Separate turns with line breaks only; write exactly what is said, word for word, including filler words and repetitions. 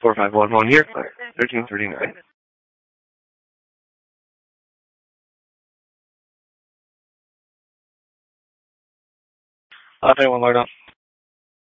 four five one one here, thirteen thirty-nine. Uh, three one Lord